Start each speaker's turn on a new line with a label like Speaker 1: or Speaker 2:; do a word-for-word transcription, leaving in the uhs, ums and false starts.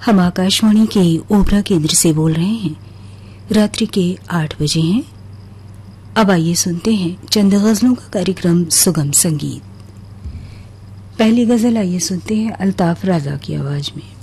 Speaker 1: हम आकाशवाणी के ओबरा केंद्र से बोल रहे हैं। रात्रि के आठ बजे हैं। अब आइए सुनते हैं चंद गजलों का कार्यक्रम सुगम संगीत। पहली गजल आइए सुनते हैं अल्ताफ राजा की आवाज में।